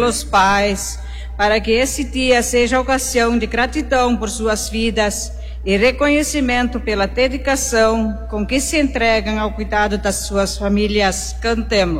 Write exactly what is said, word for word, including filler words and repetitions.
pelos pais, para que esse dia seja ocasião de gratidão por suas vidas e reconhecimento pela dedicação com que se entregam ao cuidado das suas famílias. Cantemos.